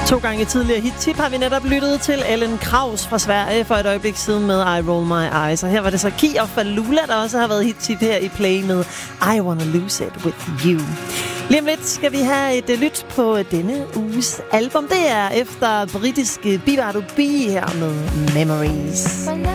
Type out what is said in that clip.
2 gange tidligere hit-tip har vi netop lyttet til Ellen Kraus fra Sverige for et øjeblik siden med I Roll My Eyes. Og her var det så Ki og Falula, der også har været hit-tip her i Play med I Wanna Lose It With You. Lige om lidt skal vi have et lyt på denne uges album. Det er efter britiske Bivado B her med Memories.